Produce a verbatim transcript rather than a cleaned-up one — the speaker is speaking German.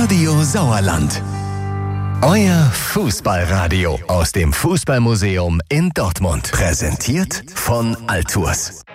Radio Sauerland. Euer Fußballradio aus dem Fußballmuseum in Dortmund. Präsentiert von Altours.